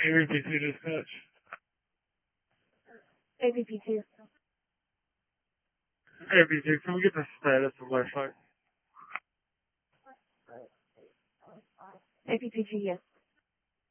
AVP2 dispatch. AVP2. AVP2, can we get the status of last night? AVP2, yes.